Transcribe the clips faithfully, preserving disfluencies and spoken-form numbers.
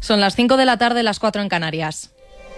Son las cinco de la tarde, las cuatro en Canarias.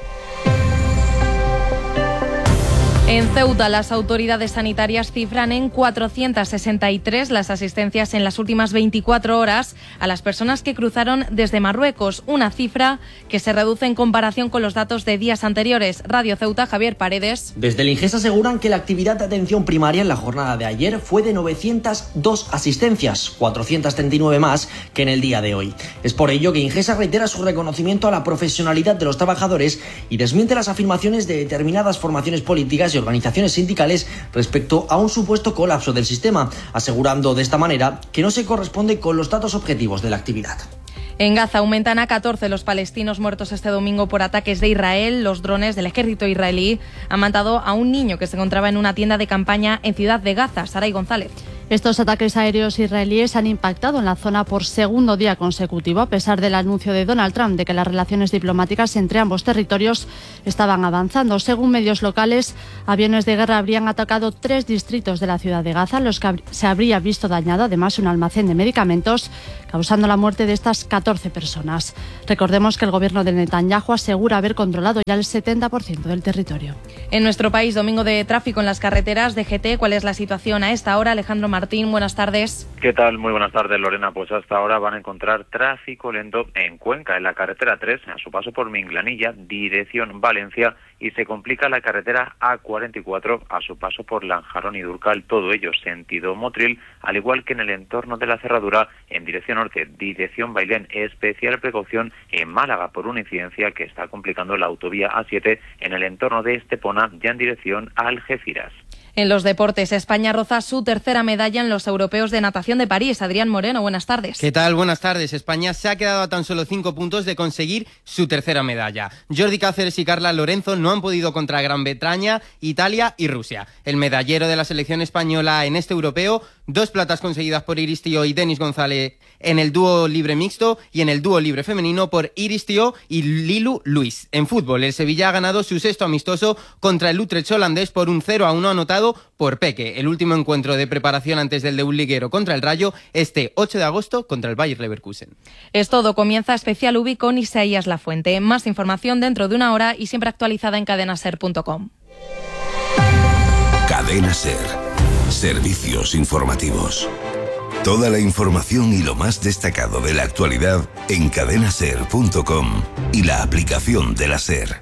En Ceuta, las autoridades sanitarias cifran en cuatrocientas sesenta y tres las asistencias en las últimas veinticuatro horas a las personas que cruzaron desde Marruecos, una cifra que se reduce en comparación con los datos de días anteriores. Radio Ceuta, Javier Paredes. Desde el INGES aseguran que la actividad de atención primaria en la jornada de ayer fue de novecientas dos asistencias, cuatrocientas treinta y nueve más que en el día de hoy. Es por ello que INGES reitera su reconocimiento a la profesionalidad de los trabajadores y desmiente las afirmaciones de determinadas formaciones políticas y organizaciones sindicales respecto a un supuesto colapso del sistema, asegurando de esta manera que no se corresponde con los datos objetivos de la actividad. En Gaza aumentan a catorce los palestinos muertos este domingo por ataques de Israel. Los drones del ejército israelí han matado a un niño que se encontraba en una tienda de campaña en Ciudad de Gaza. Saray González. Estos ataques aéreos israelíes han impactado en la zona por segundo día consecutivo, a pesar del anuncio de Donald Trump de que las relaciones diplomáticas entre ambos territorios estaban avanzando. Según medios locales, aviones de guerra habrían atacado tres distritos de la ciudad de Gaza, los que se habría visto dañado además un almacén de medicamentos, causando la muerte de estas catorce personas. Recordemos que el gobierno de Netanyahu asegura haber controlado ya el setenta por ciento del territorio. En nuestro país, domingo de tráfico en las carreteras de G T. ¿Cuál es la situación a esta hora? Alejandro Martín, buenas tardes. ¿Qué tal? Muy buenas tardes, Lorena. Pues hasta ahora van a encontrar tráfico lento en Cuenca, en la carretera tres, a su paso por Minglanilla, dirección Valencia, y se complica la carretera A cuarenta y cuatro a su paso por Lanjarón y Durcal, todo ello sentido Motril, al igual que en el entorno de la cerradura en dirección norte, dirección Bailén. Especial precaución en Málaga por una incidencia que está complicando la autovía A siete en el entorno de Estepona, ya en dirección a Algeciras. En los deportes, España roza su tercera medalla en los europeos de natación de París. Adrián Moreno, buenas tardes. ¿Qué tal? Buenas tardes. España se ha quedado a tan solo cinco puntos de conseguir su tercera medalla. Jordi Cáceres y Carla Lorenzo no han podido contra Gran Bretaña, Italia y Rusia. El medallero de la selección española en este europeo, dos platas conseguidas por Iris Tío y Denis González en el dúo libre mixto y en el dúo libre femenino por Iris Tío y Lilu Luis. En fútbol, el Sevilla ha ganado su sexto amistoso contra el Utrecht holandés por un cero a uno anotado por Peque. El último encuentro de preparación antes del de un liguero contra el Rayo este ocho de agosto contra el Bayer Leverkusen. Es todo. Comienza Especial Ubi con Isaías Lafuente. Más información dentro de una hora y siempre actualizada en cadena ser punto com. Cadena Ser. Servicios informativos. Toda la información y lo más destacado de la actualidad en cadena ser punto com y la aplicación de la SER.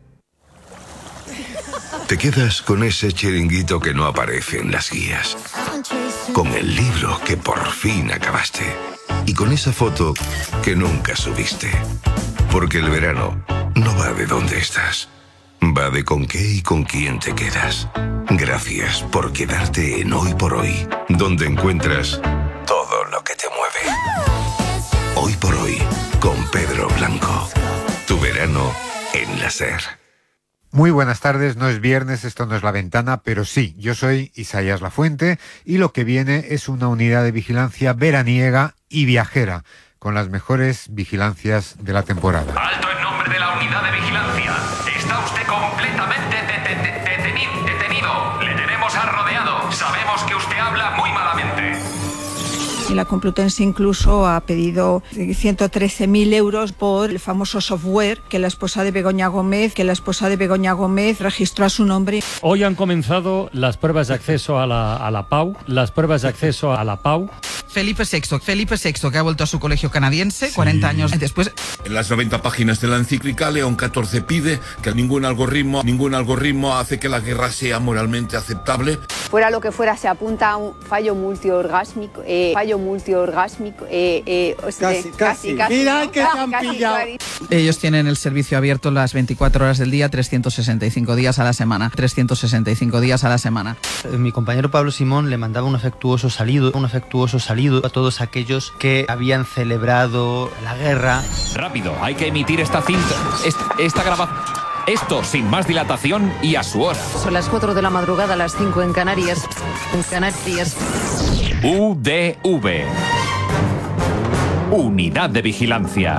Te quedas con ese chiringuito que no aparece en las guías, con el libro que por fin acabaste y con esa foto que nunca subiste. Porque el verano no va de dónde estás, va de con qué y con quién te quedas. Gracias por quedarte en Hoy por Hoy, donde encuentras todo lo que te mueve. Hoy por Hoy, con Pedro Blanco. Tu verano en la SER. Muy buenas tardes, no es viernes, esto no es La Ventana, pero sí, yo soy Isaías Lafuente y lo que viene es una unidad de vigilancia veraniega y viajera, con las mejores vigilancias de la temporada. Alto en nombre de la unidad de vigilancia. Está usted completamente de- de- de- deteni- detenido. Le tenemos rodeado. Sabemos que usted habla muy malamente. Y la Complutense incluso ha pedido ciento trece mil euros por el famoso software que la esposa de Begoña Gómez, que la esposa de Begoña Gómez registró a su nombre. Hoy han comenzado las pruebas de acceso a la, a la PAU, las pruebas de acceso a la PAU. Felipe sexto, Felipe sexto, que ha vuelto a su colegio canadiense, sí. cuarenta años después. En las noventa páginas de la encíclica, León catorce pide que ningún algoritmo, ningún algoritmo hace que la guerra sea moralmente aceptable. Fuera lo que fuera, se apunta a un fallo multiorgásmico, eh, fallo multiorgásmico, eh, eh, o sea, casi, casi, casi, mira ¿no? que te han Casi, pillado. casi. Ellos tienen el servicio abierto las veinticuatro horas del día, trescientos sesenta y cinco días a la semana, trescientos sesenta y cinco días a la semana. Mi compañero Pablo Simón le mandaba un afectuoso saludo, un afectuoso saludo a todos aquellos que habían celebrado la guerra. Rápido, hay que emitir esta cinta, esta, esta grabación. Esto sin más dilatación y a su hora. Son las cuatro de la madrugada, las cinco en Canarias. En Canarias. U D V. Unidad de Vigilancia.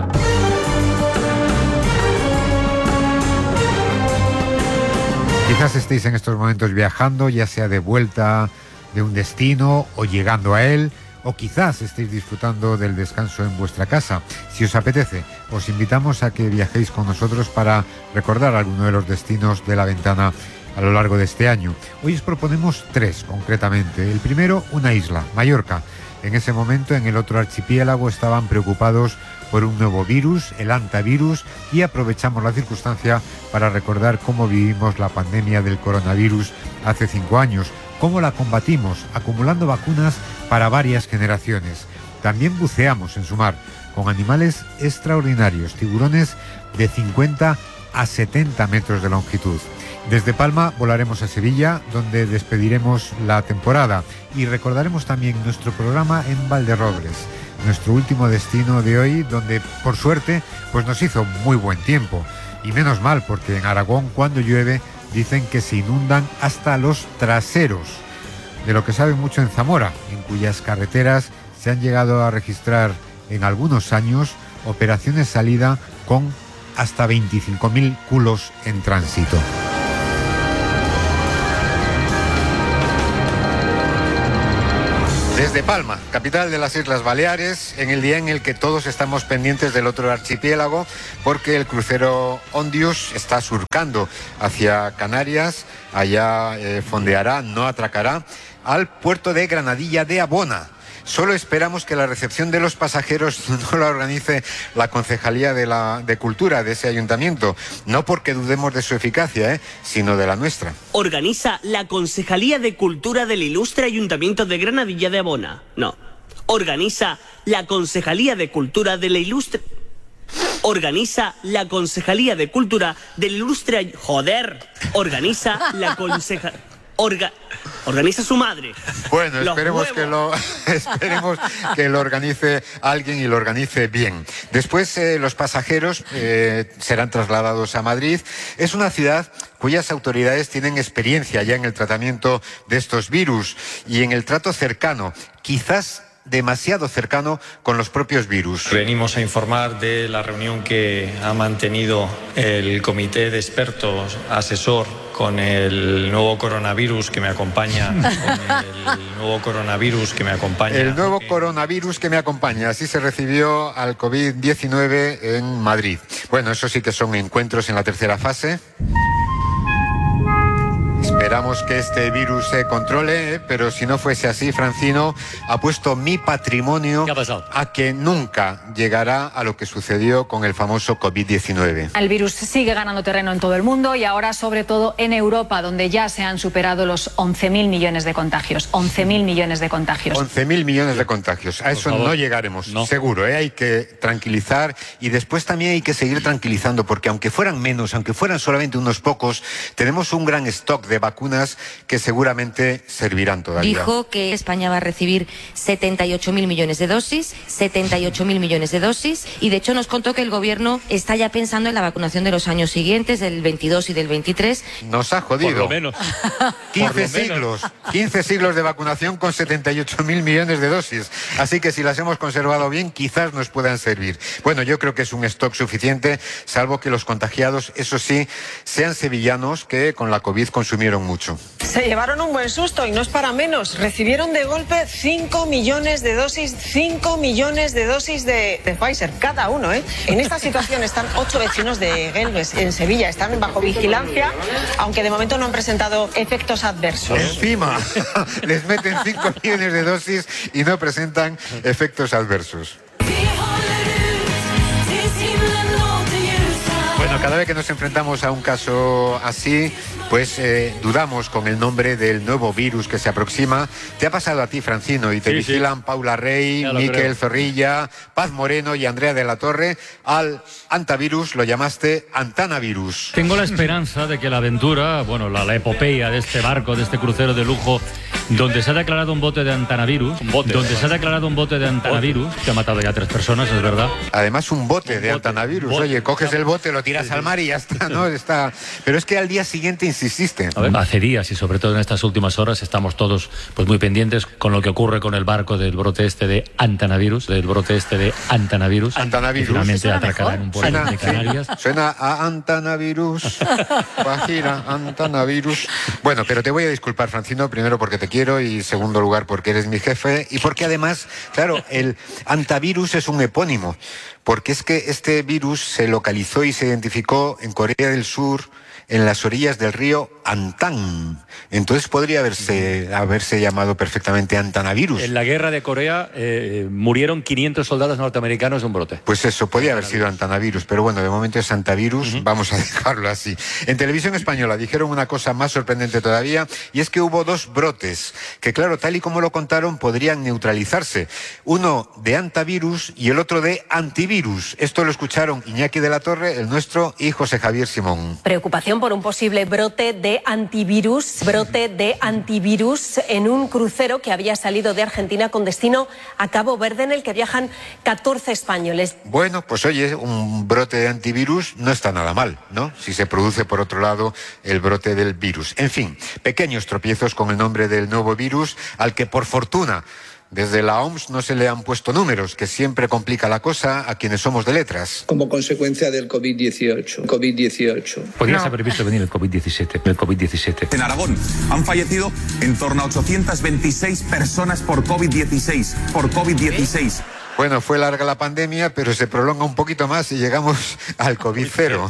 Quizás estéis en estos momentos viajando, ya sea de vuelta de un destino o llegando a él, o quizás estéis disfrutando del descanso en vuestra casa. Si os apetece, os invitamos a que viajéis con nosotros para recordar alguno de los destinos de La Ventana a lo largo de este año. Hoy os proponemos tres concretamente. El primero, una isla, Mallorca. En ese momento, en el otro archipiélago estaban preocupados por un nuevo virus, el hantavirus, y aprovechamos la circunstancia para recordar cómo vivimos la pandemia del coronavirus hace cinco años, cómo la combatimos, acumulando vacunas para varias generaciones. También buceamos en su mar, con animales extraordinarios, tiburones de cincuenta a setenta metros de longitud. Desde Palma volaremos a Sevilla, donde despediremos la temporada, y recordaremos también nuestro programa en Valderrobles, nuestro último destino de hoy, donde por suerte pues nos hizo muy buen tiempo, y menos mal, porque en Aragón cuando llueve dicen que se inundan hasta los traseros, de lo que sabe mucho en Zamora, en cuyas carreteras se han llegado a registrar en algunos años operaciones salida con hasta veinticinco mil culos en tránsito. Desde Palma, capital de las Islas Baleares, en el día en el que todos estamos pendientes del otro archipiélago, porque el crucero Ondius está surcando hacia Canarias, allá eh, fondeará, no atracará, al puerto de Granadilla de Abona. Solo esperamos que la recepción de los pasajeros no la organice la Concejalía de, la, de Cultura de ese ayuntamiento, no porque dudemos de su eficacia, ¿eh? sino de la nuestra. Organiza la Concejalía de Cultura del Ilustre Ayuntamiento de Granadilla de Abona. No. Organiza la Concejalía de Cultura de la Ilustre... Organiza la Concejalía de Cultura del Ilustre... Ay... Joder. Organiza la Concejalía... Orga... Organiza su madre. Bueno, esperemos que, lo, esperemos que lo organice alguien y lo organice bien. Después eh, los pasajeros eh, serán trasladados a Madrid. Es una ciudad cuyas autoridades tienen experiencia ya en el tratamiento de estos virus y en el trato cercano, quizás demasiado cercano con los propios virus. Venimos a informar de la reunión que ha mantenido el comité de expertos asesor con el nuevo coronavirus que me acompaña, con el nuevo coronavirus que me acompaña. El nuevo coronavirus que me acompaña, así se recibió al COVID diecinueve en Madrid. Bueno, eso sí que son encuentros en la tercera fase. Esperamos que este virus se controle, ¿eh? Pero si no fuese así, Francino, apuesto mi patrimonio a que nunca llegará a lo que sucedió con el famoso COVID diecinueve. El virus sigue ganando terreno en todo el mundo y ahora sobre todo en Europa, donde ya se han superado los once mil millones de contagios. once mil millones de contagios. once mil millones de contagios. A eso no llegaremos, no. seguro, ¿eh? Hay que tranquilizar y después también hay que seguir tranquilizando, porque aunque fueran menos, aunque fueran solamente unos pocos, tenemos un gran stock de vacunas que seguramente servirán todavía. Dijo que España va a recibir setenta y ocho mil millones de dosis, setenta y ocho mil millones de dosis, y de hecho nos contó que el gobierno está ya pensando en la vacunación de los años siguientes, del veintidós y del veintitrés. Nos ha jodido. Por lo menos. quince siglos, quince siglos de vacunación con setenta y ocho mil millones de dosis. Así que si las hemos conservado bien, quizás nos puedan servir. Bueno, yo creo que es un stock suficiente, salvo que los contagiados, eso sí, sean sevillanos que con la COVID consumieron mucho. Se llevaron un buen susto y no es para menos. Recibieron de golpe cinco millones de dosis, cinco millones de dosis de, de Pfizer, cada uno, ¿eh? En esta situación están ocho vecinos de Gelbes, en Sevilla, están bajo vigilancia, aunque de momento no han presentado efectos adversos. Encima, les meten cinco millones de dosis y no presentan efectos adversos. Bueno, cada vez que nos enfrentamos a un caso así, pues eh, dudamos con el nombre del nuevo virus que se aproxima. Te ha pasado a ti, Francino, y te sí, vigilan sí. Paula Rey, Miquel Zorrilla, Paz Moreno y Andrea de la Torre. Al antavirus lo llamaste Antanavirus. Tengo la esperanza de que la aventura, bueno, la, la epopeya de este barco, de este crucero de lujo, donde se ha declarado un bote de Antanavirus, un bote, donde además. se ha declarado un bote de Antanavirus, que ha matado ya a tres personas, es verdad. Además, un bote un de bote, Antanavirus. Bote. Oye, coges el bote, lo tiras a al mar y ya está, ¿no? Está... Pero es que al día siguiente insististe. A ver, hace días y sobre todo en estas últimas horas estamos todos pues muy pendientes con lo que ocurre con el barco del brote este de Antanavirus, del brote este de Antanavirus. Antanavirus. Que finalmente atracará en un puerto de Canarias. Suena a Antanavirus, página Antanavirus. Bueno, pero te voy a disculpar, Francino, primero porque te quiero y segundo lugar porque eres mi jefe y porque además, claro, el antivirus es un epónimo, porque es que este virus se localizó y se identificó en Corea del Sur, en las orillas del río Antan. Entonces podría haberse, haberse llamado perfectamente Antanavirus. En la guerra de Corea eh, murieron quinientos soldados norteamericanos de un brote. Pues eso, podría haber sido Antanavirus, pero bueno, de momento es Antavirus, uh-huh. Vamos a dejarlo así. En televisión española dijeron una cosa más sorprendente todavía, y es que hubo dos brotes, que claro, tal y como lo contaron, podrían neutralizarse. Uno de Antavirus y el otro de antivirus. Esto lo escucharon Iñaki de la Torre, el nuestro, y José Javier Simón. Preocupación por un posible brote de antivirus, brote de antivirus en un crucero que había salido de Argentina con destino a Cabo Verde, en el que viajan catorce españoles. Bueno, pues oye, un brote de antivirus no está nada mal, ¿no? Si se produce por otro lado el brote del virus. En fin, pequeños tropiezos con el nombre del nuevo virus, al que por fortuna desde la O M S no se le han puesto números, que siempre complica la cosa a quienes somos de letras. Como consecuencia del COVID dieciocho. COVID dieciocho. Podrías no. haber visto venir el COVID diecisiete. El COVID diecisiete. En Aragón han fallecido en torno a ochocientas veintiséis personas por COVID dieciséis. Por COVID dieciséis. Bueno, fue larga la pandemia, pero se prolonga un poquito más y llegamos al COVID cero.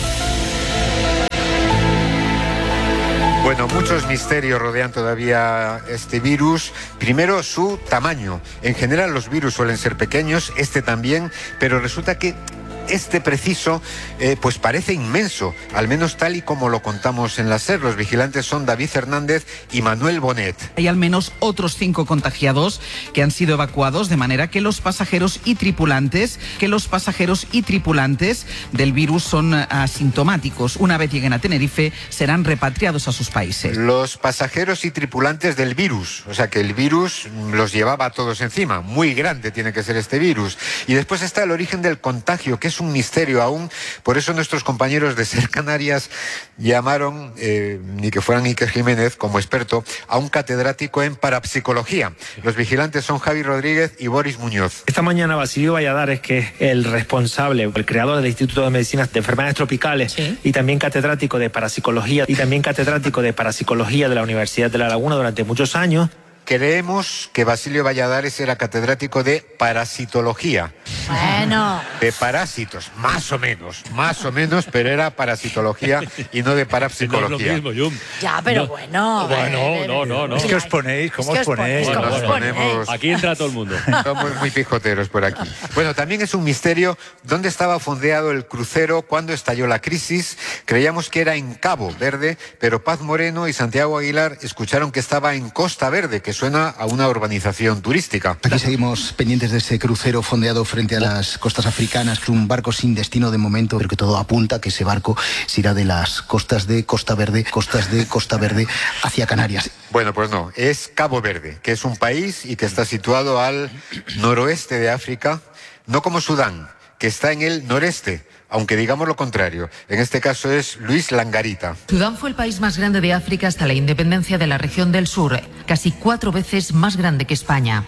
Bueno, muchos misterios rodean todavía este virus. Primero, su tamaño. En general los virus suelen ser pequeños, este también, pero resulta que este preciso eh, pues parece inmenso, al menos tal y como lo contamos en la SER. Los vigilantes son David Hernández y Manuel Bonet. Hay al menos otros cinco contagiados que han sido evacuados, de manera que los pasajeros y tripulantes, que los pasajeros y tripulantes del virus son asintomáticos. Una vez lleguen a Tenerife, serán repatriados a sus países. Los pasajeros y tripulantes del virus, o sea que el virus los llevaba a todos encima. Muy grande tiene que ser este virus. Y después está el origen del contagio, que es un misterio aún. Por eso nuestros compañeros de SER Canarias llamaron, eh, ni que fueran Iker Jiménez como experto, a un catedrático en parapsicología. Los vigilantes son Javi Rodríguez y Boris Muñoz. Esta mañana Basilio Valladares, que es el responsable, el creador del Instituto de Medicina de Enfermedades Tropicales, ¿sí? y también catedrático de parapsicología y también catedrático de parapsicología de la Universidad de La Laguna durante muchos años. Creemos que Basilio Valladares era catedrático de parasitología. Bueno. De parásitos, más o menos, más o menos, pero era parasitología y no de parapsicología. No es lo mismo, Yum. Ya, pero no. bueno. Bueno, no, no, no. Es que os ponéis, ¿cómo es os ponéis? Bueno, ¿Cómo os ponemos? Aquí entra todo el mundo. Somos muy pijoteros por aquí. Bueno, también es un misterio dónde estaba fondeado el crucero cuando estalló la crisis. Creíamos que era en Cabo Verde, pero Paz Moreno y Santiago Aguilar escucharon que estaba en Costa Verde, que suena a una urbanización turística. Aquí seguimos pendientes de ese crucero fondeado frente a las costas africanas, un barco sin destino de momento, pero que todo apunta a que ese barco se irá de las costas de Costa Verde, costas de Costa Verde hacia Canarias. Bueno, pues no, es Cabo Verde, que es un país y que está situado al noroeste de África, no como Sudán, que está en el noreste, aunque digamos lo contrario. En este caso es Luis Langarita. Sudán fue el país más grande de África hasta la independencia de la región del sur, casi cuatro veces más grande que España.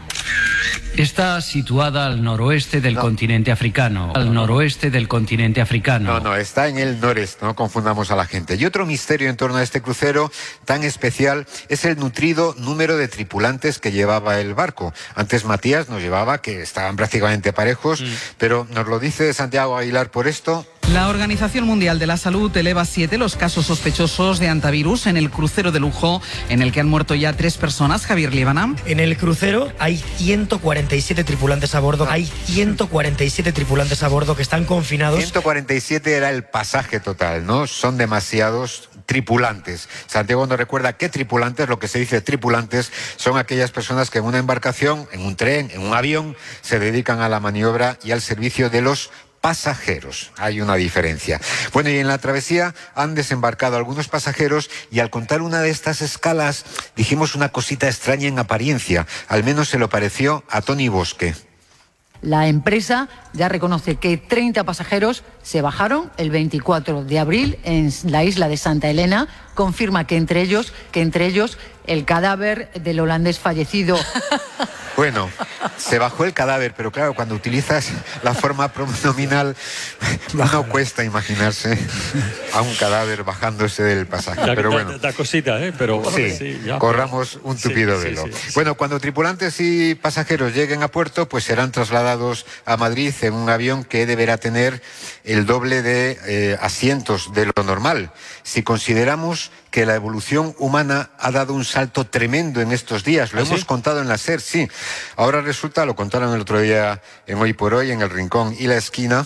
Está situada al noroeste del no. continente africano. Al noroeste del continente africano. No, no, está en el noreste, no confundamos a la gente. Y otro misterio en torno a este crucero tan especial es el nutrido número de tripulantes que llevaba el barco. Antes Matías nos llevaba que estaban prácticamente parejos, mm. pero nos lo dice Santiago Aguilar por esto. La Organización Mundial de la Salud eleva a siete los casos sospechosos de antivirus en el crucero de lujo, en el que han muerto ya tres personas. Javier Líbana. En el crucero hay ciento cuarenta y siete tripulantes a bordo. Hay ciento cuarenta y siete tripulantes a bordo que están confinados. ciento cuarenta y siete era el pasaje total, ¿no? Son demasiados tripulantes. Santiago nos recuerda que tripulantes, lo que se dice tripulantes, son aquellas personas que en una embarcación, en un tren, en un avión, se dedican a la maniobra y al servicio de los pasajeros. Hay una diferencia. Bueno, y en la travesía han desembarcado algunos pasajeros y al contar una de estas escalas dijimos una cosita extraña en apariencia. Al menos se lo pareció a Tony Bosque. La empresa ya reconoce que treinta pasajeros se bajaron el veinticuatro de abril en la isla de Santa Elena. Confirma que entre ellos, que entre ellos el cadáver del holandés fallecido. Bueno, se bajó el cadáver, pero claro, cuando utilizas la forma pronominal, no cuesta imaginarse a un cadáver bajándose del pasaje. Da, pero da, bueno, da cosita, ¿eh? Pero sí, sí, ya, corramos un tupido sí, velo. sí, sí, sí. Bueno, cuando tripulantes y pasajeros lleguen a puerto, pues serán trasladados a Madrid en un avión que deberá tener el doble de eh, asientos de lo normal. Si consideramos que la evolución humana ha dado un salto tremendo en estos días, lo ¿Ah, hemos sí? contado en la SER, sí. Ahora resulta, lo contaron el otro día en Hoy por Hoy, en El Rincón y la Esquina.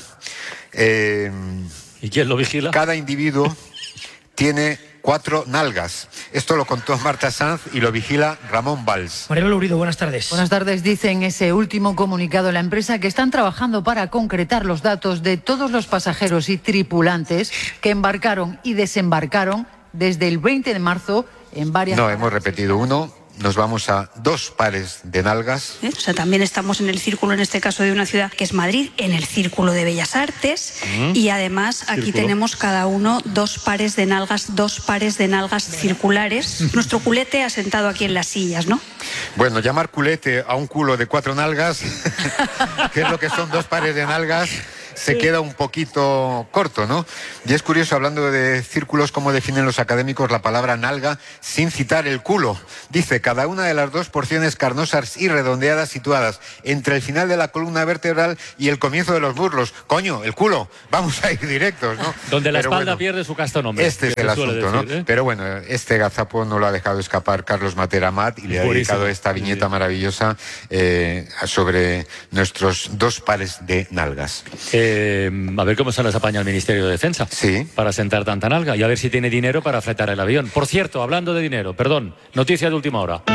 Eh, ¿Y quién lo vigila? Cada individuo tiene cuatro nalgas. Esto lo contó Marta Sanz y lo vigila Ramón Valls. Mariano Lourido, buenas tardes. Buenas tardes. Dice en ese último comunicado la empresa que están trabajando para concretar los datos de todos los pasajeros y tripulantes que embarcaron y desembarcaron desde el veinte de marzo en varias... No, hemos repetido uno. Nos vamos a dos pares de nalgas. ¿Eh? O sea, también estamos en el círculo, en este caso de una ciudad que es Madrid, en el círculo de Bellas Artes, Mm. y además aquí Círculo. tenemos cada uno dos pares de nalgas, dos pares de nalgas circulares. Nuestro culete asentado aquí en las sillas, ¿no? Bueno, llamar culete a un culo de cuatro nalgas, que es lo que son dos pares de nalgas, se queda un poquito corto, ¿no? Y es curioso, hablando de círculos, cómo definen los académicos la palabra nalga sin citar el culo. Dice, cada una de las dos porciones carnosas y redondeadas situadas entre el final de la columna vertebral y el comienzo de los muslos. Coño, el culo, vamos a ir directos, ¿no? Donde la Pero espalda bueno, pierde su casto nombre. este es que el se suele asunto, decir, ¿no? ¿eh? Pero bueno, este gazapo no lo ha dejado escapar Carlos Matera Amat y le ha Buenísimo. dedicado esta viñeta maravillosa eh, sobre nuestros dos pares de nalgas. Eh, a ver cómo se las apaña el Ministerio de Defensa. Sí. Para sentar tanta nalga y a ver si tiene dinero para fretar el avión. Por cierto, hablando de dinero, perdón, noticia de última hora.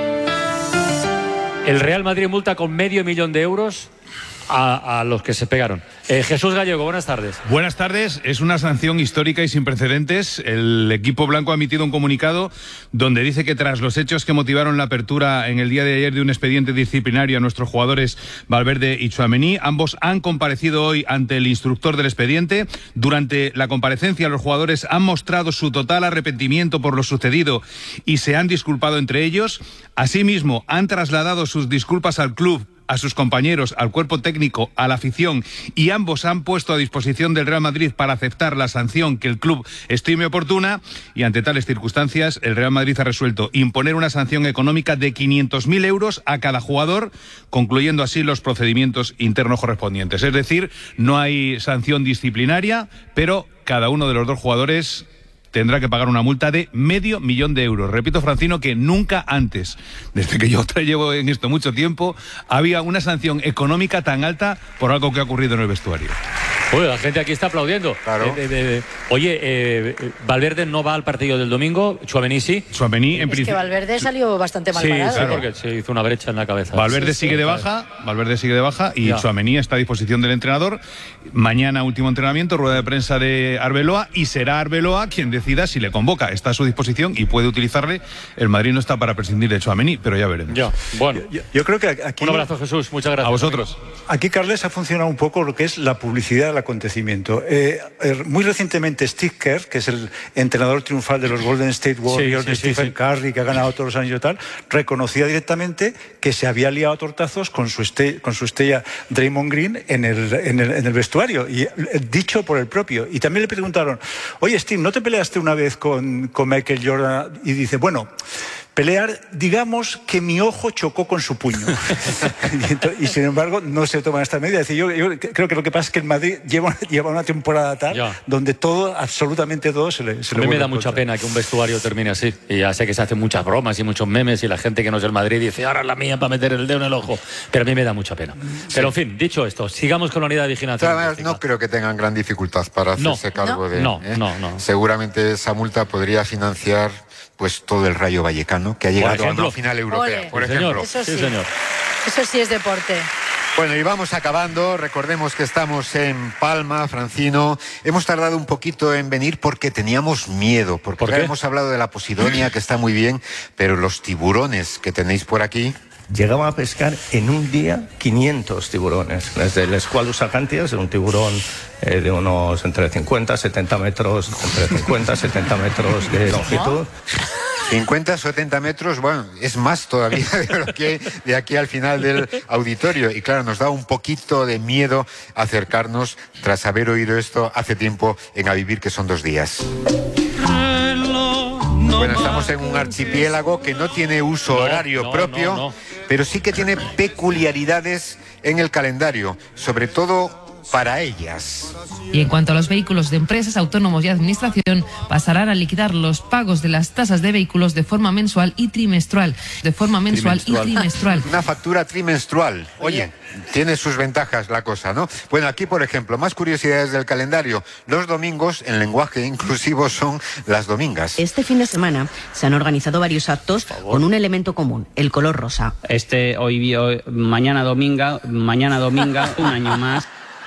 El Real Madrid multa con medio millón de euros a, a los que se pegaron. Eh, Jesús Gallego, buenas tardes. Buenas tardes. Es una sanción histórica y sin precedentes. El equipo blanco ha emitido un comunicado donde dice que tras los hechos que motivaron la apertura en el día de ayer de un expediente disciplinario a nuestros jugadores Valverde y Tchouaméni, ambos han comparecido hoy ante el instructor del expediente. Durante la comparecencia, los jugadores han mostrado su total arrepentimiento por lo sucedido y se han disculpado entre ellos. Asimismo, han trasladado sus disculpas al club, a sus compañeros, al cuerpo técnico, a la afición, y ambos han puesto a disposición del Real Madrid para aceptar la sanción que el club estime oportuna, y ante tales circunstancias el Real Madrid ha resuelto imponer una sanción económica de quinientos mil euros a cada jugador, concluyendo así los procedimientos internos correspondientes. Es decir, no hay sanción disciplinaria, pero cada uno de los dos jugadores tendrá que pagar una multa de medio millón de euros. Repito, Francino, que nunca antes, desde que yo llevo en esto mucho tiempo, había una sanción económica tan alta por algo que ha ocurrido en el vestuario. Oye, la gente aquí está aplaudiendo. Claro. Eh, eh, eh, oye, eh, Valverde no va al partido del domingo, Tchouaméni sí. Tchouaméni, en Es que Valverde salió bastante mal Sí, parado. sí, porque se hizo una brecha en la cabeza. Valverde Sí, sigue sí, de claro. baja, Valverde sigue de baja y Ya. Tchouaméni está a disposición del entrenador. Mañana último entrenamiento, rueda de prensa de Arbeloa, y será Arbeloa quien decida si le convoca. Está a su disposición y puede utilizarle. El Madrid no está para prescindir de Tchouaméni, pero ya veremos. Ya, bueno. Yo, yo creo que aquí... Un abrazo, Jesús. Muchas gracias. A vosotros. Aquí, Carles, ha funcionado un poco lo que es la publicidad del acontecimiento. Eh, eh, muy recientemente, Steve Kerr, que es el entrenador triunfal de los Golden State Warriors, Sí, de sí, sí, Stephen sí. Curry, que ha ganado todos los años y tal, reconocía directamente que se había liado a tortazos con su, este, con su estrella Draymond Green en el, en, el, en el vestuario, y eh, dicho por el propio. Y también le preguntaron, oye, Steve, ¿no te peleaste una vez con, con Michael Jordan? Y dice, bueno, pelear, digamos que mi ojo chocó con su puño. y, ento- y sin embargo, no se toman esta medida. Es decir, yo, yo creo que lo que pasa es que el Madrid lleva, lleva una temporada tal Ya. donde todo, absolutamente todo, se le, se A le mí me vuelve da en mucha contra. pena que un vestuario termine así. Y ya sé que se hacen muchas bromas y muchos memes y la gente que no es del Madrid dice, ahora es la mía para meter el dedo en el ojo. Pero a mí me da mucha pena. Pero en fin, dicho esto, sigamos con la unidad de vigilancia. Además, no creo que tengan gran dificultad para No. hacerse cargo No. de... No, ¿eh? no, no. Seguramente esa multa podría financiar pues todo el Rayo Vallecano, que ha llegado a ejemplo. una final europea, Ole. por Sí, ejemplo. señor. Eso sí. Sí, señor. Eso sí es deporte. Bueno, y vamos acabando. Recordemos que estamos en Palma, Francino. Hemos tardado un poquito en venir porque teníamos miedo, porque ¿Por qué? hemos hablado de la Posidonia, que está muy bien, pero los tiburones que tenéis por aquí... llegaba a pescar en un día quinientos tiburones, desde el Squalus acantias, un tiburón eh, de unos entre cincuenta y setenta metros, entre cincuenta y setenta metros de longitud. cincuenta a setenta metros, bueno, es más todavía de lo que hay de aquí al final del auditorio. Y claro, nos da un poquito de miedo acercarnos tras haber oído esto hace tiempo en A Vivir, que son dos días. Bueno, estamos en un archipiélago que no tiene uso No, horario no, propio, no, no. pero sí que tiene peculiaridades en el calendario, sobre todo para ellas. Y en cuanto a los vehículos de empresas, autónomos y administración, pasarán a liquidar los pagos de las tasas de vehículos de forma mensual y trimestral. De forma mensual y trimestral. Una factura trimestrual. Oye, tiene sus ventajas la cosa, ¿no? Bueno, aquí, por ejemplo, más curiosidades del calendario. Los domingos, en lenguaje inclusivo, son las domingas. Este fin de semana se han organizado varios actos con un elemento común, el color rosa. Este hoy vio, mañana dominga, mañana dominga, un año más.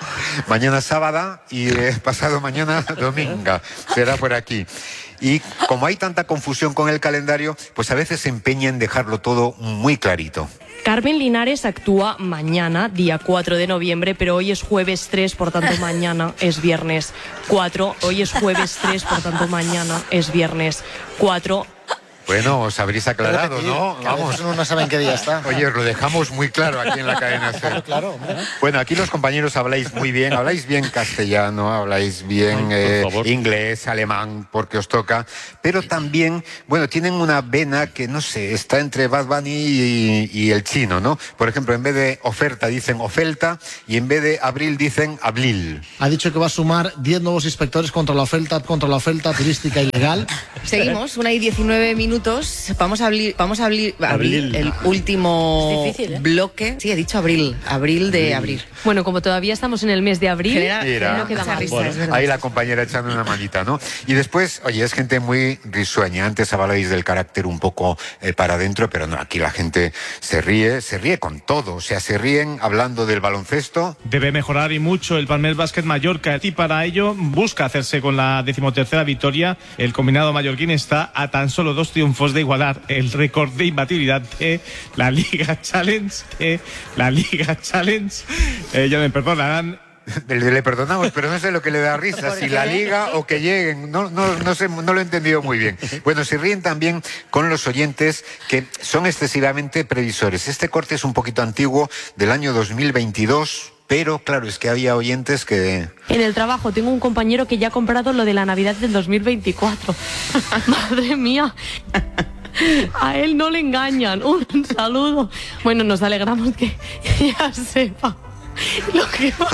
Mañana sábado y eh, pasado mañana dominga. Será por aquí. Y como hay tanta confusión con el calendario, pues a veces se empeña en dejarlo todo muy clarito. Carmen Linares actúa mañana, día cuatro de noviembre, pero hoy es jueves tres, por tanto mañana es viernes cuatro. Hoy es jueves tres, por tanto mañana es viernes cuatro. Bueno, os habréis aclarado, ¿no? Vamos, uno no sabe en qué día está. Oye, os lo dejamos muy claro aquí en la cadena C. Claro, claro, hombre. Bueno, aquí los compañeros habláis muy bien, habláis bien castellano, habláis bien eh, inglés, alemán, porque os toca, pero también, bueno, tienen una vena que, no sé, está entre Bad Bunny y, y el chino, ¿no? Por ejemplo, en vez de oferta dicen ofelta y en vez de abril dicen abril. Ha dicho que va a sumar diez nuevos inspectores contra la oferta, contra la oferta turística ilegal. Seguimos, una y diecinueve minutos. Vamos a abrir, vamos a abrir, abrir Abril. el último Es difícil, ¿eh? bloque. Sí, he dicho abril, abril de abril. Bueno, como todavía estamos en el mes de abril, Genera- Mira, no queda mal. bueno, ahí la compañera echando una manita, ¿no? Y después, oye, es gente muy risueña. Antes hablabais del carácter un poco eh, para adentro, pero no, aquí la gente se ríe, se ríe con todo. O sea, se ríen hablando del baloncesto. Debe mejorar y mucho el Palmel Básquet Mallorca y para ello busca hacerse con la decimotercera victoria. El combinado mallorquín está a tan solo dos triunfos de igualar el récord de imbatibilidad de la Liga Challenge. De la Liga Challenge. Eh, ya me perdonarán. Le, le perdonamos, pero no sé lo que le da risa, si la liga o que lleguen, no, no, no sé, no lo he entendido muy bien. Bueno, se ríen también con los oyentes que son excesivamente previsores. Este corte es un poquito antiguo, del año dos mil veintidós, pero claro, es que había oyentes que... En el trabajo tengo un compañero que ya ha comprado lo de la Navidad del dos mil veinticuatro. Madre mía. A él no le engañan. Un saludo. Bueno, nos alegramos que ya sepa lo que va.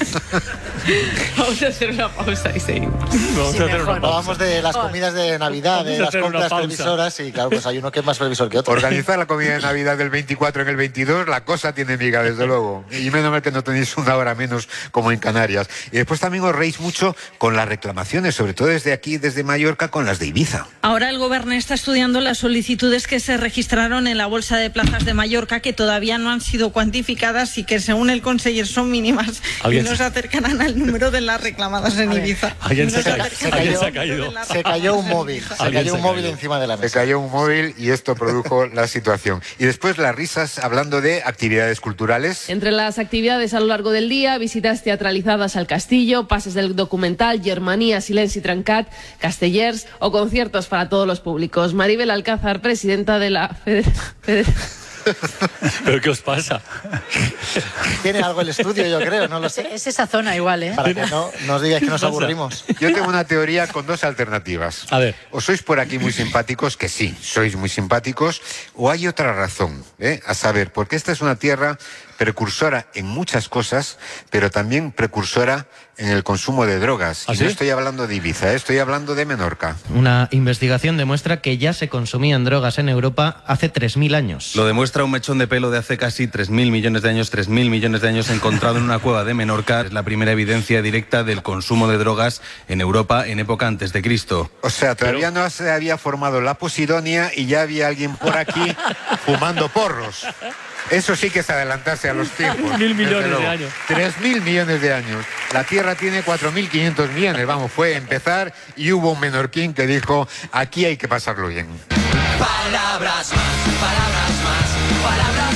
Vamos a hacer una pausa y seguimos. Vamos a hacer una pausa. Hablábamos de las Mejor. comidas de Navidad, Vamos de a las hacer una compras pausa. previsoras, y claro, pues hay uno que es más previsor que otro. Organizar la comida de Navidad del veinticuatro en el veintidós, la cosa tiene miga, desde luego. Y menos mal que no tenéis una hora menos como en Canarias. Y después también os reís mucho con las reclamaciones, sobre todo desde aquí, desde Mallorca, con las de Ibiza. Ahora el Gobierno está estudiando las solicitudes que se registraron en la Bolsa de Plazas de Mallorca, que todavía no han sido cuantificadas y que según el conseller son mínimas y no se acercarán al número de las reclamadas en Ibiza. Alguien se, No ca- acercarán se al cayó, número de las se cayó un móvil, se Alguien cayó un se móvil cayó. encima de la mesa. Se cayó un móvil y esto produjo la situación. Y después las risas hablando de actividades culturales. Entre las actividades a lo largo del día, visitas teatralizadas al castillo, pases del documental Germania, Silenci Trencat, Castellers o conciertos para todos los públicos. Maribel Alcázar, presidenta de la Federación. ¿Pero qué os pasa? Tiene algo el estudio, yo creo, no lo sé. Es esa zona igual, ¿eh? Para que no nos digáis que nos ¿Qué pasa? aburrimos. Yo tengo una teoría con dos alternativas. A ver. O sois por aquí muy simpáticos, que sí, sois muy simpáticos, o hay otra razón, ¿eh? A saber, porque esta es una tierra precursora en muchas cosas, pero también precursora en el consumo de drogas. ¿Ah, y sí? no estoy hablando de Ibiza, ¿eh? Estoy hablando de Menorca. Una investigación demuestra que ya se consumían drogas en Europa hace tres mil años. Lo demuestra un mechón de pelo de hace casi tres mil millones de años, tres mil millones de años encontrado en una cueva de Menorca. Es la primera evidencia directa del consumo de drogas en Europa en época antes de Cristo. O sea, todavía no se había formado la Posidonia y ya había alguien por aquí fumando porros. Eso sí que es adelantarse a los tiempos. Mil desde millones de luego. años. Tres mil millones de años. La Tierra tiene cuatro mil quinientos millones. Vamos, fue empezar y hubo un menorquín que dijo, aquí hay que pasarlo bien. Palabras más, palabras más, palabras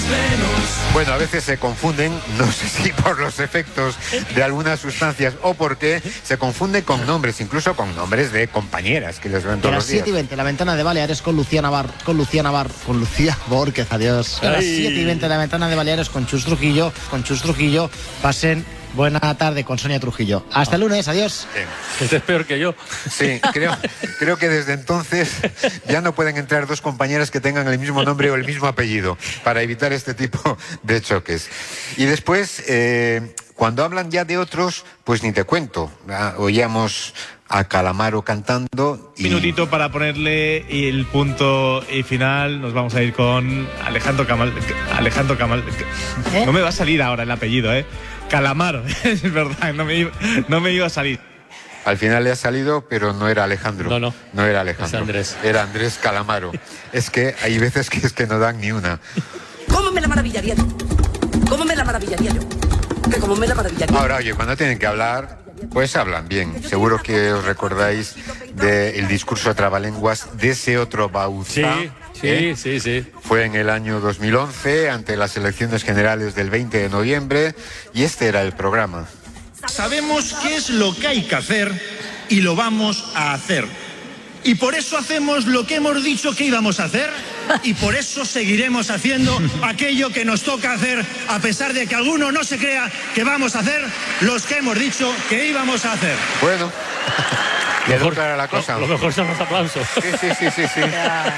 Bueno, a veces se confunden, no sé si por los efectos de algunas sustancias o porque se confunden con nombres, incluso con nombres de compañeras que les ven todos A las los días. siete y veinte, la ventana de Baleares con Lucía Navar, con Lucía Navar, con Lucía Borquez, adiós. A las siete y veinte, la ventana de Baleares con Chus Trujillo, con Chus Trujillo, pasen buena tarde con Sonia Trujillo. Hasta el lunes, adiós. Este es peor que yo. Sí, creo, creo que desde entonces ya no pueden entrar dos compañeras que tengan el mismo nombre o el mismo apellido para evitar este tipo de choques. Y después, eh, cuando hablan ya de otros, pues ni te cuento. Ah, oíamos a Calamaro cantando. Y... minutito para ponerle el punto y final. Nos vamos a ir con Alejandro Camal. Alejandro Camal. ¿Eh? No me va a salir ahora el apellido, ¿eh? Calamaro, es verdad, no me, iba, no me iba a salir. Al final le ha salido, pero no era Alejandro. No, no. No era Alejandro. Es Andrés. Era Andrés Calamaro. Es que hay veces que es que no dan ni una. ¿Cómo me la maravillaría yo? ¿Cómo me la maravillaría yo? Que como me la maravillaría. Ahora, oye, cuando tienen que hablar, pues hablan bien. Seguro que os recordáis del discurso a trabalenguas de ese otro Bauza. Sí. Sí, ¿Eh? sí, sí. Fue en el año dos mil once, ante las elecciones generales del veinte de noviembre, y este era el programa. Sabemos qué es lo que hay que hacer y lo vamos a hacer. Y por eso hacemos lo que hemos dicho que íbamos a hacer y por eso seguiremos haciendo aquello que nos toca hacer, a pesar de que alguno no se crea que vamos a hacer los que hemos dicho que íbamos a hacer. Bueno. ¿Quedó clara la cosa? Lo, lo mejor son los aplausos. Sí, sí, sí, sí, sí.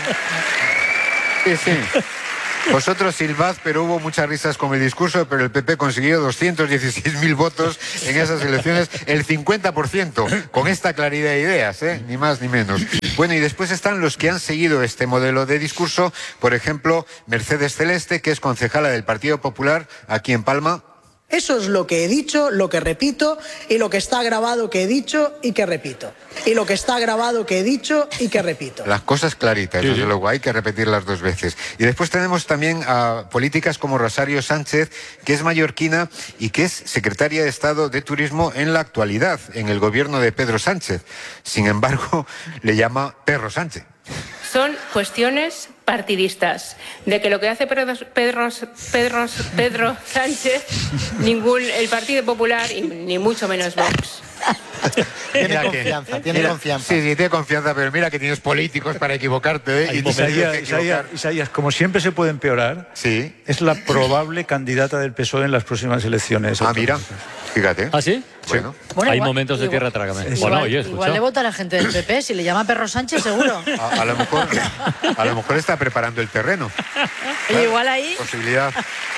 Sí, sí. Vosotros silbad, pero hubo muchas risas con el discurso, pero el P P consiguió doscientos dieciséis mil votos en esas elecciones, el cincuenta por ciento, con esta claridad de ideas, ¿eh? Ni más ni menos. Bueno, y después están los que han seguido este modelo de discurso, por ejemplo, Mercedes Celeste, que es concejala del Partido Popular aquí en Palma. Eso es lo que he dicho, lo que repito, y lo que está grabado que he dicho y que repito. Y lo que está grabado que he dicho y que repito. Las cosas claritas, Sí, desde sí. luego, hay que repetirlas dos veces. Y después tenemos también a políticas como Rosario Sánchez, que es mallorquina y que es secretaria de Estado de Turismo en la actualidad, en el gobierno de Pedro Sánchez. Sin embargo, le llama Perro Sánchez. Son cuestiones partidistas, de que lo que hace Pedro, Pedro, Pedro, Pedro Sánchez, ningún el Partido Popular y ni mucho menos Vox. Tiene Mira confianza, que- tiene mira- confianza. Sí, sí, tiene confianza, pero mira que tienes políticos para equivocarte, ¿eh? Y te tienes Isaías, que equivocar. Isaías, Isaías, como siempre se puede empeorar, sí. es la probable candidata del P S O E en las próximas elecciones. Ah, mira, fíjate. ¿Ah, sí? Bueno. Bueno, Hay igual- momentos de igual- tierra trágame. Igual, Bueno, oye, escucha. igual le vota a la gente del P P, si le llama Perro Sánchez, seguro. A, a lo mejor, a lo mejor está preparando el terreno. Oye, igual ahí... Posibilidad.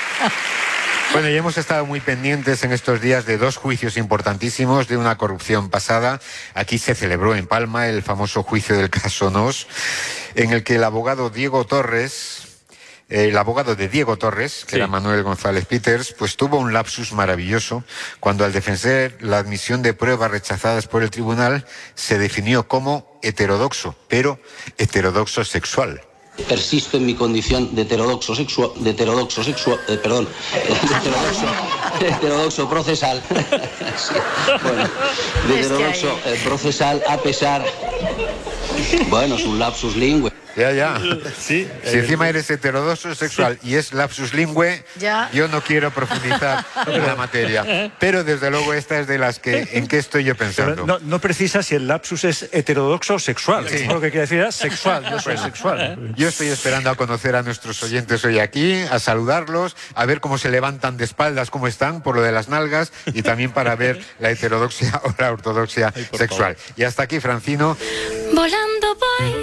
Bueno, y hemos estado muy pendientes en estos días de dos juicios importantísimos de una corrupción pasada. Aquí se celebró en Palma el famoso juicio del caso Nos, en el que el abogado Diego Torres, eh, el abogado de Diego Torres, que Sí. era Manuel González Peters, pues tuvo un lapsus maravilloso cuando al defender la admisión de pruebas rechazadas por el tribunal se definió como heterodoxo, pero heterodoxo sexual. Persisto en mi condición de heterodoxo sexual, de heterodoxo sexual, eh, perdón, de heterodoxo, heterodoxo procesal, sí, bueno, de Es que heterodoxo eh, procesal a pesar, bueno, es un lapsus lingüe. Ya, ya. Sí. Si encima eres heterodoxo sexual y es lapsus lingüe, Ya. yo no quiero profundizar en la materia. Pero desde luego esta es de las que, ¿en qué estoy yo pensando? Pero no, no precisa si el lapsus es heterodoxo o sexual. Sí. Lo que quiere decir es sexual, yo soy sexual. Yo estoy esperando a conocer a nuestros oyentes hoy aquí, a saludarlos, a ver cómo se levantan de espaldas, cómo están, por lo de las nalgas, y también para ver la heterodoxia o la ortodoxia sexual. Y hasta aquí, Francino. Volando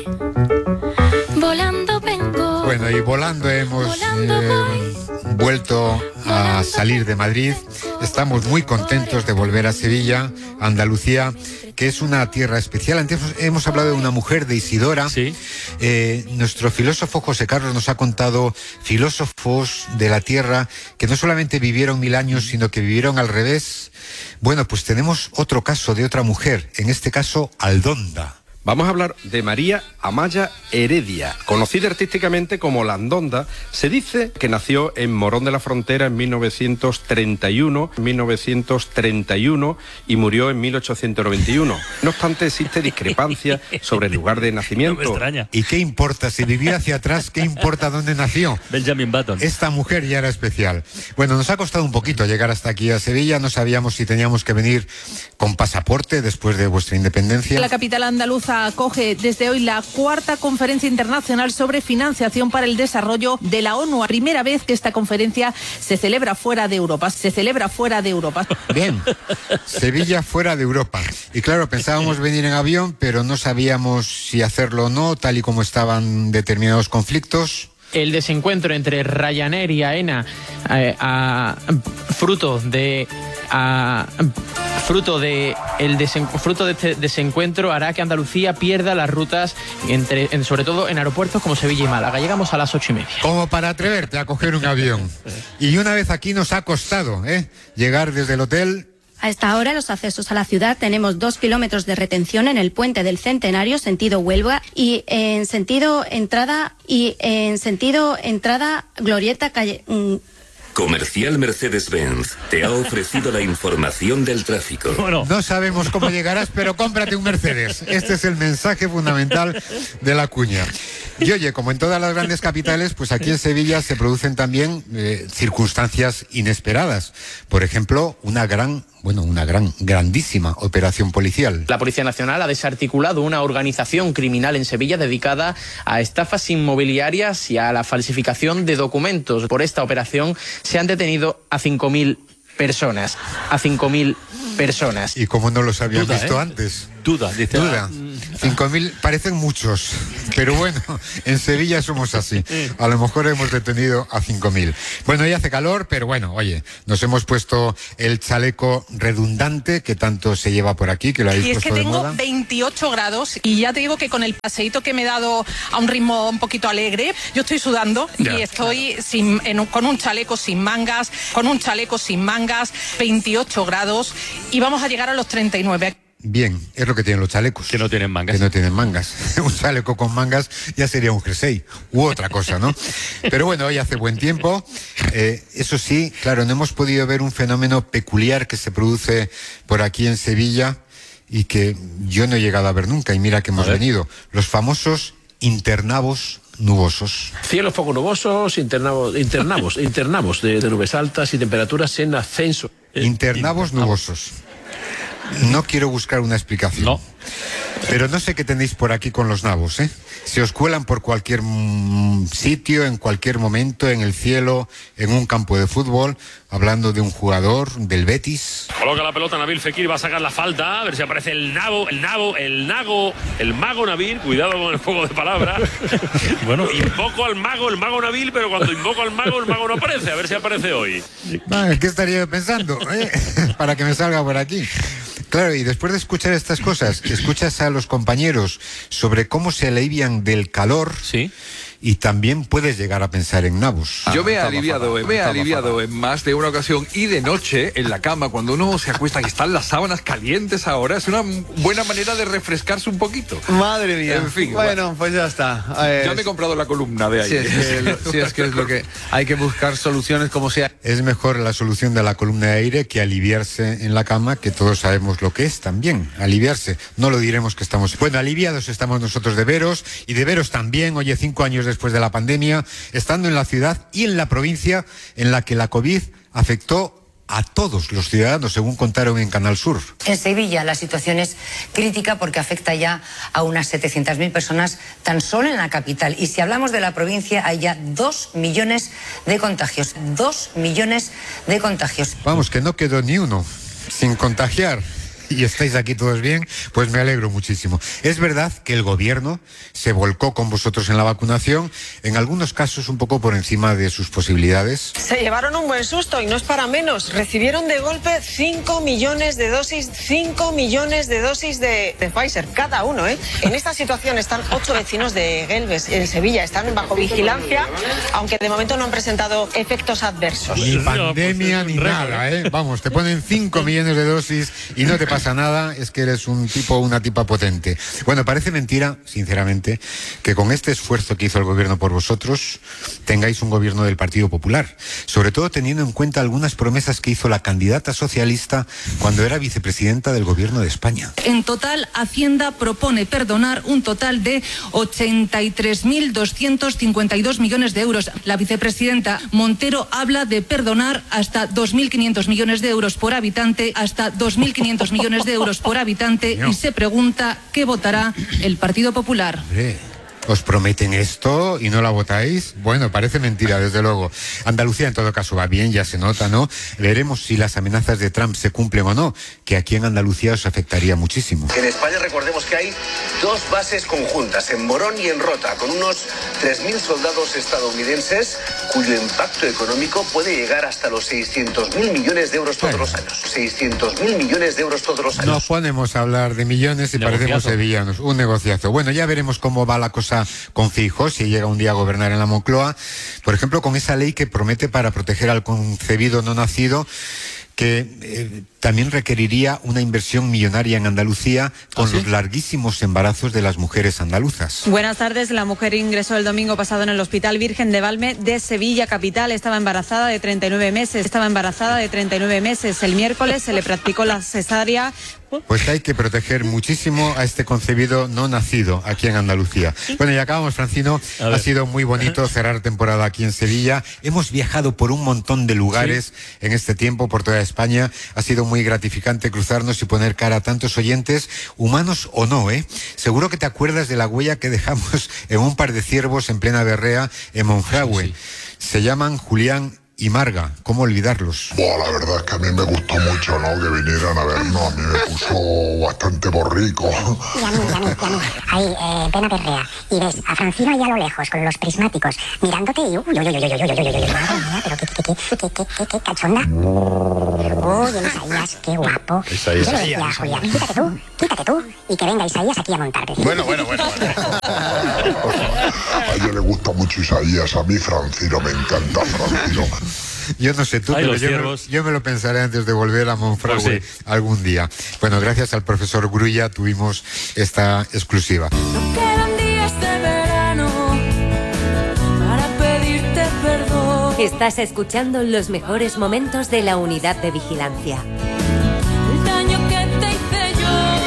voy, volando vengo. Bueno, y volando hemos eh, vuelto a salir de Madrid. Estamos muy contentos de volver a Sevilla, Andalucía, que es una tierra especial. Antes hemos hablado de una mujer, de Isidora. Eh, nuestro filósofo José Carlos nos ha contado filósofos de la tierra que no solamente vivieron mil años, sino que vivieron al revés. Bueno, pues tenemos otro caso de otra mujer, en este caso Aldonda. Vamos a hablar de María Amaya Heredia, conocida artísticamente como Landonda. Se dice que nació en Morón de la Frontera en mil novecientos treinta y uno, mil novecientos treinta y uno y murió en mil ochocientos noventa y uno. No obstante, existe discrepancia sobre el lugar de nacimiento. No me extraña. ¿Y qué importa? Si vivía hacia atrás, ¿qué importa dónde nació? Benjamin Button. Esta mujer ya era especial. Bueno, nos ha costado un poquito llegar hasta aquí a Sevilla. No sabíamos si teníamos que venir con pasaporte después de vuestra independencia. La capital andaluza acoge desde hoy la cuarta conferencia internacional sobre financiación para el desarrollo de la ONU. Primera vez que esta conferencia se celebra fuera de Europa. Se celebra fuera de Europa. Bien, Sevilla fuera de Europa. Y claro, pensábamos venir en avión, pero no sabíamos si hacerlo o no, tal y como estaban determinados conflictos. El desencuentro entre Ryanair y AENA, eh, a, fruto de a, fruto de el desen, fruto de este desencuentro hará que Andalucía pierda las rutas entre, en, sobre todo en aeropuertos como Sevilla y Málaga. Llegamos a las ocho y media. Como para atreverte a coger un avión. Y una vez aquí nos ha costado, ¿eh? llegar desde el hotel. A esta hora, los accesos a la ciudad tenemos dos kilómetros de retención en el puente del Centenario, sentido Huelva, y en sentido entrada y en sentido entrada Glorieta calle. Mm. Comercial Mercedes-Benz te ha ofrecido la información del tráfico. Bueno. No sabemos cómo llegarás, pero cómprate un Mercedes. Este es el mensaje fundamental de la cuña. Y oye, como en todas las grandes capitales, pues aquí en Sevilla se producen también eh, circunstancias inesperadas. Por ejemplo, una gran, bueno, una gran, grandísima operación policial. La Policía Nacional ha desarticulado una organización criminal en Sevilla dedicada a estafas inmobiliarias y a la falsificación de documentos. Por esta operación se han detenido a cinco mil personas. A cinco mil personas. ¿Y cómo no los habían Duda, visto ¿eh? antes? Duda, dice. Duda. cinco mil parecen muchos, pero bueno, en Sevilla somos así. A lo mejor hemos detenido a cinco mil. Bueno, ya hace calor, pero bueno, oye, nos hemos puesto el chaleco redundante que tanto se lleva por aquí, que lo habéis Y es puesto que de tengo moda. veintiocho grados y ya te digo que con el paseíto que me he dado a un ritmo un poquito alegre, yo estoy sudando Ya, y estoy sin, en un- con un chaleco sin mangas, con un chaleco sin mangas, veintiocho grados y vamos a llegar a los treinta y nueve. Bien, es lo que tienen los chalecos. Que no tienen mangas. Que no tienen mangas. Un chaleco con mangas ya sería un jersey u otra cosa, ¿no? Pero bueno, hoy hace buen tiempo. Eh, eso sí, claro, no hemos podido ver un fenómeno peculiar que se produce por aquí en Sevilla y que yo no he llegado a ver nunca. Y mira que hemos venido. Los famosos internavos nubosos. Cielos poco nubosos, internavos, internavos, internavos de, de nubes altas y temperaturas en ascenso. Internavos nubosos. No quiero buscar una explicación. No. Pero no sé qué tenéis por aquí con los nabos, ¿eh? Se os cuelan por cualquier mm, sitio, en cualquier momento, en el cielo, en un campo de fútbol, hablando de un jugador del Betis. Coloca la pelota Nabil Fekir, va a sacar la falta, a ver si aparece el nabo, el nabo, el nago, el mago Nabil, cuidado con el juego de palabras. Bueno, invoco al mago, el mago Nabil, pero cuando invoco al mago, el mago no aparece, a ver si aparece hoy. Ah, ¿qué estaría yo pensando? ¿eh? Para que me salga por aquí. Claro, y después de escuchar estas cosas, escuchas a los compañeros sobre cómo se alivian del calor. Sí. Y también puedes llegar a pensar en nabos. Yo me he aliviado, me he aliviado en más de una ocasión y de noche en la cama cuando uno se acuesta y están las sábanas calientes ahora, es una buena manera de refrescarse un poquito. Madre mía. En fin. Bueno, pues ya está. Eh, ya me he comprado la columna de ahí. Sí, es que, lo, sí, es que es lo que hay que buscar soluciones como sea. Es mejor la solución de la columna de aire que aliviarse en la cama, que todos sabemos lo que es también, aliviarse. No lo diremos que estamos... Bueno, aliviados estamos nosotros de veros, y de veros también, oye, cinco años después de la pandemia, estando en la ciudad y en la provincia en la que la COVID afectó a todos los ciudadanos, según contaron en Canal Sur. En Sevilla la situación es crítica porque afecta ya a unas setecientas mil personas tan solo en la capital. Y si hablamos de la provincia, hay ya dos millones de contagios. Dos millones de contagios. Vamos, que no quedó ni uno sin contagiar. Y estáis aquí todos bien, pues me alegro muchísimo. Es verdad que el gobierno se volcó con vosotros en la vacunación, en algunos casos un poco por encima de sus posibilidades. Se llevaron un buen susto y no es para menos. Recibieron de golpe cinco millones de dosis, cinco millones de dosis de, de Pfizer, cada uno, ¿eh? En esta situación están ocho vecinos de Gelbes, en Sevilla, están bajo vigilancia, aunque de momento no han presentado efectos adversos. Ni pandemia ni nada, ¿eh? Vamos, te ponen cinco millones de dosis y no te pasa pasa nada, es que eres un tipo, una tipa potente. Bueno, parece mentira, sinceramente, que con este esfuerzo que hizo el gobierno por vosotros, tengáis un gobierno del Partido Popular. Sobre todo teniendo en cuenta algunas promesas que hizo la candidata socialista cuando era vicepresidenta del gobierno de España. En total, Hacienda propone perdonar un total de ochenta y tres mil doscientos cincuenta y dos millones de euros. La vicepresidenta Montero habla de perdonar hasta dos mil quinientos millones de euros por habitante, hasta dos mil quinientos millones de euros por habitante, y se pregunta qué votará el Partido Popular. ¿Os prometen esto y no la votáis? Bueno, parece mentira, desde luego. Andalucía, en todo caso, va bien, ya se nota, ¿no? Veremos si las amenazas de Trump se cumplen o no, que aquí en Andalucía os afectaría muchísimo. En España recordemos que hay dos bases conjuntas, en Morón y en Rota, con unos tres mil soldados estadounidenses, cuyo impacto económico puede llegar hasta los seiscientos mil millones de euros todos los años. seiscientos mil millones de euros todos los años. Nos ponemos a hablar de millones y Negociazo. parecemos sevillanos. Un negociazo. Bueno, ya veremos cómo va la cosa con Feijóo, si llega un día a gobernar en la Moncloa, por ejemplo, con esa ley que promete para proteger al concebido no nacido, que eh, también requeriría una inversión millonaria en Andalucía con ¿Ah, sí? los larguísimos embarazos de las mujeres andaluzas. Buenas tardes. La mujer ingresó el domingo pasado en el Hospital Virgen de Valme de Sevilla capital. Estaba embarazada de treinta y nueve meses. Estaba embarazada de treinta y nueve meses. El miércoles se le practicó la cesárea. Pues hay que proteger muchísimo a este concebido no nacido aquí en Andalucía. Bueno, y acabamos, Francino. Ha sido muy bonito cerrar temporada aquí en Sevilla. Hemos viajado por un montón de lugares ¿Sí? en este tiempo, por toda España. Ha sido muy gratificante cruzarnos y poner cara a tantos oyentes, humanos o no, ¿eh? Seguro que te acuerdas de la huella que dejamos en un par de ciervos en plena berrea en Monfragüe. Sí, sí. Se llaman Julián y Marga, ¿cómo olvidarlos? Buah, la verdad es que a mí me gustó mucho, ¿no? Que vinieran a vernos, a mí me puso bastante borrico. Y a mí, y a mí, y a mí. Ahí, eh, plena perrea. Y ves a Francino ahí a lo lejos, con los prismáticos, mirándote y... Uy, uy, uy, uy, uy, uy, uy, uy, uy, uy, madre mía, pero qué, qué, qué, qué, qué, qué, qué cachonda. Uy, el Isaías, qué guapo. Isaías. Yo le decía a Julián, quítate tú, quítate tú, y que venga Isaías aquí a montarte. Bueno, bueno, bueno, bueno. A ella le gusta mucho Isaías, a mí Francino, me encanta Francino. Yo no sé tú, Ay, pero yo me, yo me lo pensaré antes de volver a Monfragüe pues sí. algún día. Bueno, gracias al profesor Grulla tuvimos esta exclusiva. No quedan días de verano para pedirte perdón. Estás escuchando los mejores momentos de la unidad de vigilancia. El daño que te hice yo.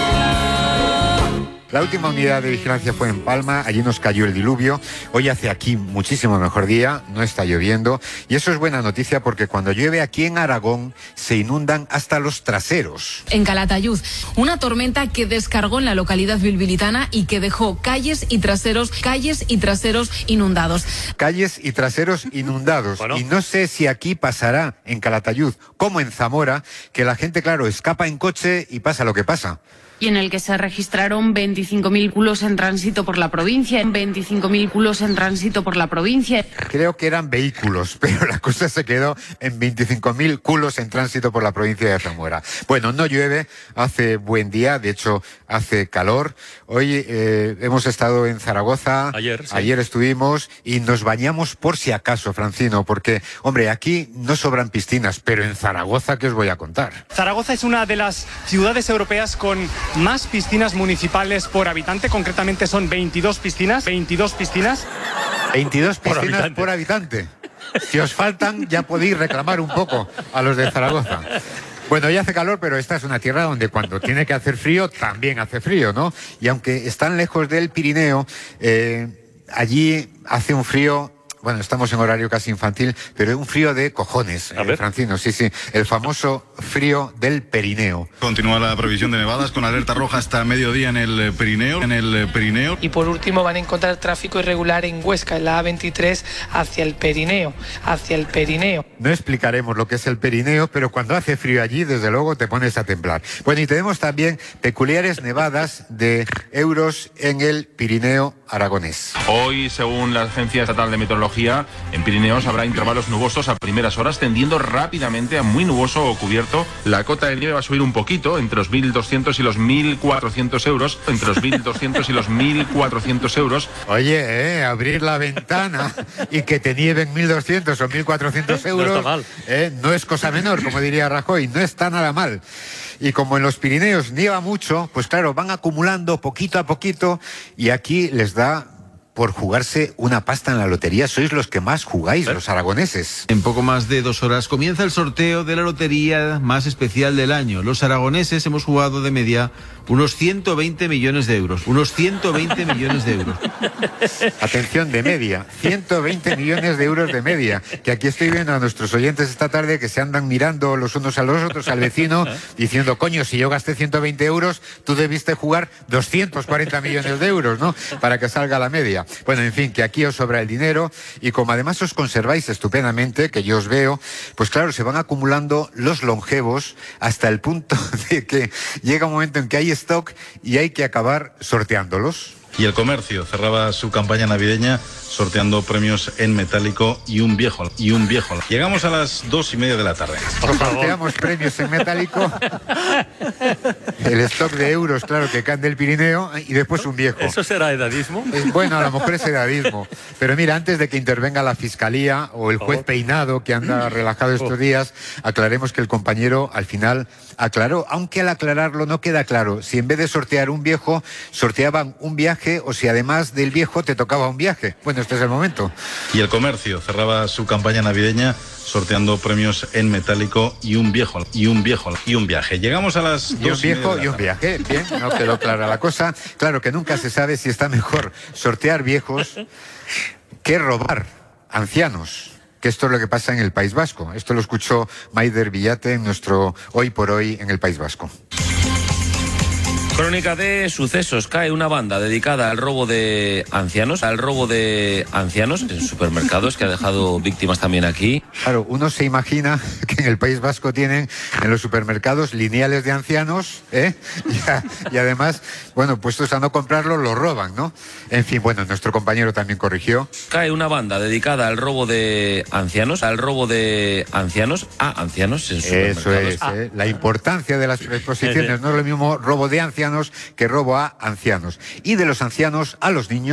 La última unidad de vigilancia fue en Palma, allí nos cayó el diluvio. Hoy hace aquí muchísimo mejor día, no está lloviendo. Y eso es buena noticia porque cuando llueve aquí en Aragón se inundan hasta los traseros. En Calatayud, una tormenta que descargó en la localidad bilbilitana y que dejó calles y traseros, calles y traseros inundados. Calles y traseros inundados. Bueno. Y no sé si aquí pasará en Calatayud como en Zamora, que la gente, claro, escapa en coche y pasa lo que pasa. Y en el que se registraron veinticinco mil culos en tránsito por la provincia, veinticinco mil culos en tránsito por la provincia. Creo que eran vehículos, pero la cosa se quedó en veinticinco mil culos en tránsito por la provincia de Zamora. Bueno, no llueve, hace buen día, de hecho hace calor. Hoy eh, hemos estado en Zaragoza, ayer, sí. ayer estuvimos y nos bañamos por si acaso, Francino, porque, hombre, aquí no sobran piscinas, pero en Zaragoza, ¿qué os voy a contar? Zaragoza es una de las ciudades europeas con más piscinas municipales por habitante, concretamente son veintidós piscinas, veintidós piscinas. veintidós piscinas por habitante. Por habitante. Si os faltan, ya podéis reclamar un poco a los de Zaragoza. Bueno, ya hace calor, pero esta es una tierra donde cuando tiene que hacer frío, también hace frío, ¿no? Y aunque están lejos del Pirineo, eh, allí hace un frío... Bueno, estamos en horario casi infantil, pero un frío de cojones, eh, Francino, sí, sí. El famoso frío del Perineo. Continúa la previsión de nevadas con alerta roja hasta mediodía en el Pirineo, en el Pirineo. Y por último van a encontrar tráfico irregular en Huesca, en la A veintitrés, hacia el Perineo, hacia el Perineo. No explicaremos lo que es el Perineo, pero cuando hace frío allí, desde luego, te pones a temblar. Bueno, y tenemos también peculiares nevadas de euros en el Pirineo aragonés. Hoy, según la Agencia Estatal de Meteorología, en Pirineos habrá intervalos nubosos a primeras horas, tendiendo rápidamente a muy nuboso o cubierto. La cota de nieve va a subir un poquito, entre los mil doscientos y los mil cuatrocientos euros. Entre los mil doscientos y los mil cuatrocientos euros. Oye, eh, abrir la ventana y que te nieben mil doscientos o mil cuatrocientos euros. No está mal. Eh, no es cosa menor, como diría Rajoy, no está nada mal. Y como en los Pirineos nieva mucho, pues claro, van acumulando poquito a poquito y aquí les da por jugarse una pasta en la lotería. Sois los que más jugáis, los aragoneses. En poco más de dos horas comienza el sorteo de la lotería más especial del año. Los aragoneses hemos jugado de media unos ciento veinte millones de euros. Unos ciento veinte millones de euros. Atención, de media. ciento veinte millones de euros de media. Que aquí estoy viendo a nuestros oyentes esta tarde que se andan mirando los unos a los otros, al vecino, diciendo, coño, si yo gasté ciento veinte euros, tú debiste jugar doscientos cuarenta millones de euros, ¿no? Para que salga la media. Bueno, en fin, que aquí os sobra el dinero y como además os conserváis estupendamente, que yo os veo, pues claro, se van acumulando los longevos hasta el punto de que llega un momento en que hay stock y hay que acabar sorteándolos. Y El Comercio cerraba su campaña navideña sorteando premios en metálico y un viejo. Y un viejo. Llegamos a las dos y media de la tarde. Sorteamos premios en metálico, el stock de euros, claro, que caen del Pirineo, y después un viejo. ¿Eso será edadismo? Es, bueno, a lo mejor es edadismo. Pero mira, antes de que intervenga la Fiscalía o el juez Peinado, que anda relajado estos días, aclaremos que el compañero al final aclaró, aunque al aclararlo no queda claro si en vez de sortear un viejo, sorteaban un viaje o si además del viejo te tocaba un viaje. Bueno, este es el momento. Y El Comercio cerraba su campaña navideña sorteando premios en metálico y un viejo. Y un viejo. Y un viaje. Llegamos a las y un viejo y un viaje. Bien, no quedó clara la cosa. Claro que nunca se sabe si está mejor sortear viejos que robar ancianos. Que esto es lo que pasa en el País Vasco. Esto lo escuchó Maider Villate en nuestro Hoy por Hoy en el País Vasco. Crónica de sucesos. Cae una banda dedicada al robo de ancianos, al robo de ancianos en supermercados, que ha dejado víctimas también aquí. Claro, uno se imagina que en el País Vasco tienen en los supermercados lineales de ancianos, ¿eh? Y, y además, bueno, puestos a no comprarlo, lo roban, ¿no? En fin, bueno, nuestro compañero también corrigió. Cae una banda dedicada al robo de ancianos, al robo de ancianos a ancianos en supermercados. Eso es, ¿eh? La importancia de las preposiciones. No es lo mismo robo de ancianos que robo a ancianos. Y de los ancianos a los niños.